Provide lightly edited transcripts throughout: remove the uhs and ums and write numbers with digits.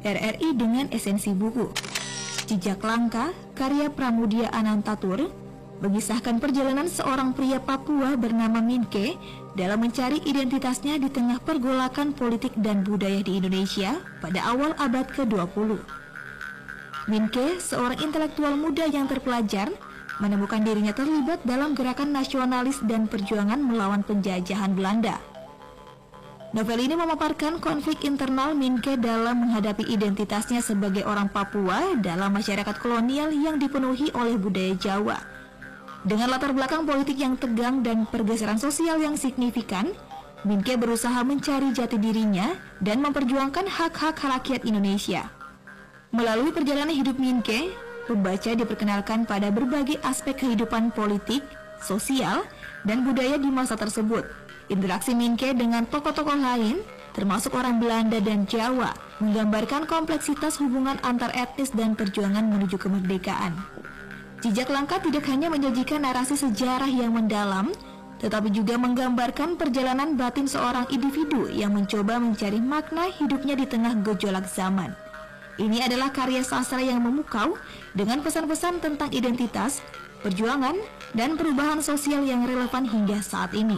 RRI dengan esensi buku. Jejak Langkah, karya Pramudia Anantatur, mengisahkan perjalanan seorang pria Papua bernama Minke dalam mencari identitasnya di tengah pergolakan politik dan budaya di Indonesia pada awal abad ke-20. Minke, seorang intelektual muda yang terpelajar, menemukan dirinya terlibat dalam gerakan nasionalis dan perjuangan melawan penjajahan Belanda. Novel ini memaparkan konflik internal Minke dalam menghadapi identitasnya sebagai orang Papua dalam masyarakat kolonial yang dipenuhi oleh budaya Jawa. Dengan latar belakang politik yang tegang dan pergeseran sosial yang signifikan, Minke berusaha mencari jati dirinya dan memperjuangkan hak-hak rakyat Indonesia. Melalui perjalanan hidup Minke, pembaca diperkenalkan pada berbagai aspek kehidupan politik, sosial, dan budaya di masa tersebut. Interaksi Minke dengan tokoh-tokoh lain, termasuk orang Belanda dan Jawa, menggambarkan kompleksitas hubungan antar etnis dan perjuangan menuju kemerdekaan. Jejak Langkah tidak hanya menyajikan narasi sejarah yang mendalam, tetapi juga menggambarkan perjalanan batin seorang individu yang mencoba mencari makna hidupnya di tengah gejolak zaman. Ini adalah karya sastra yang memukau dengan pesan-pesan tentang identitas, perjuangan, dan perubahan sosial yang relevan hingga saat ini.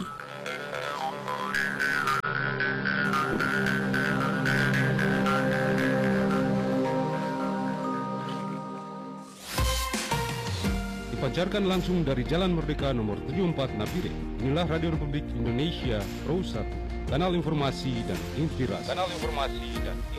Dipancarkan langsung dari Jalan Merdeka nomor 74 Nabire. Inilah Radio Republik Indonesia Pro 1, kanal informasi dan inspirasi.